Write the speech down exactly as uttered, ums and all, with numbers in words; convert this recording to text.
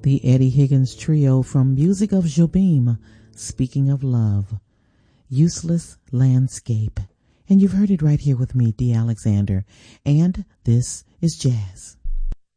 The Eddie Higgins Trio from Music of Jobim, Speaking of Love, Useless Landscape. And you've heard it right here with me, Dee Alexander. And this is Jazz.